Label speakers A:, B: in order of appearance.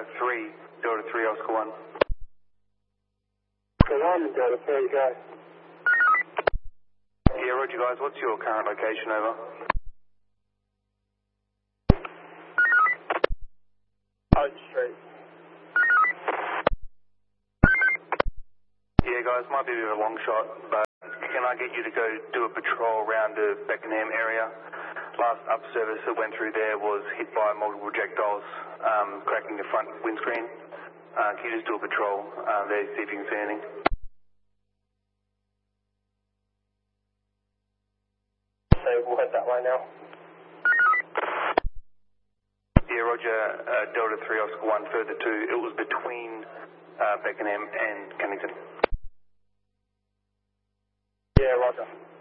A: 3, Delta 3, Oscar 1.
B: Delta 3, go.
A: Yeah, roger guys, what's your current location, over?
B: Oak Street.
A: Yeah guys, might be a bit of a long shot, but can I get you to go do a patrol around the Beckenham area? Last up service that went through there was hit by multiple projectiles, cracking the front windscreen. Can you just do a patrol there, see if you can see anything?
B: So we'll head that way now.
A: Yeah, roger, Delta 3, Oscar 1, further to, it was between Beckenham and Kennington.
B: Yeah, roger.